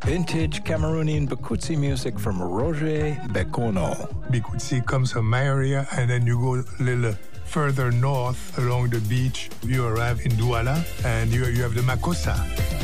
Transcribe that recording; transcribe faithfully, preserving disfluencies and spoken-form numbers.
Vintage Cameroonian Bikutsi music from Roger Bekono. Bikutsi comes from my area, and then you go a little further north along the beach, you arrive in Douala, and you, you have the Makossa.